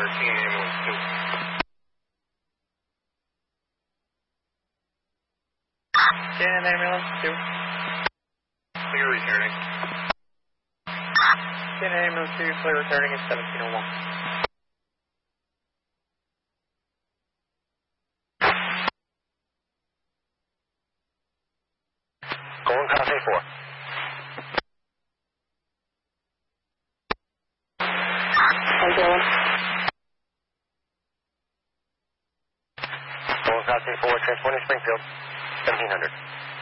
ambulance 2. 10 ambulance 2. Clear returning. 10 ambulance 2, clear returning at 1701. Golden Cross A4. Golden Cross A4, transporting Springfield, 1700.